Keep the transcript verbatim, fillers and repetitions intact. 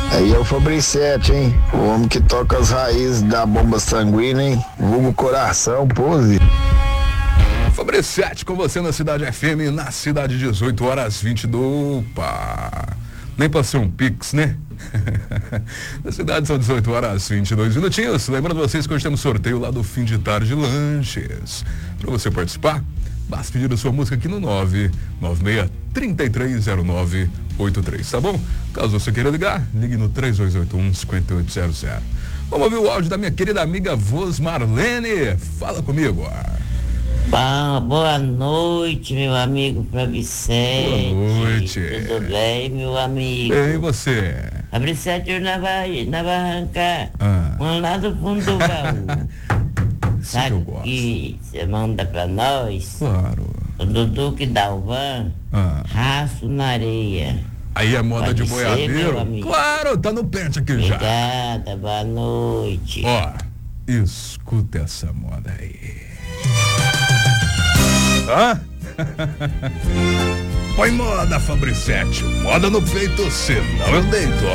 Aí é o Fabricete, hein? O homem que toca as raízes da bomba sanguínea, hein? Vulgo coração, pose. Fabricete com você na Cidade F M, na cidade, dezoito horas vinte e dois. Opa! Nem passou um pix, né? Na cidade são dezoito horas vinte e dois minutinhos. Lembrando vocês que hoje temos sorteio lá do Fim de Tarde Lanches. Para você participar, basta pedir a sua música aqui no nove nove seis, três três zero nove oito três, tá bom? Caso você queira ligar, ligue no três dois oito um, cinco oito zero zero. Vamos ouvir o áudio da minha querida amiga Voz Marlene. Fala comigo. Bom, boa noite, meu amigo Fabricete. Boa noite. Tudo bem, meu amigo? E você? Fabricete na, Bahia, na Barranca, Ah. um lá do fundo do baú. Sabe que eu gosto. que você manda pra nós? Claro. O Dudu que dá o van, Ah. raço na areia. Aí é moda Pode de ser, boiadeiro? meu amigo. Claro, tá no pente aqui já. Obrigada, boa noite. Ó, escuta essa moda aí. Hã? Põe moda, Fabricete. Moda no peito, senão eu deito.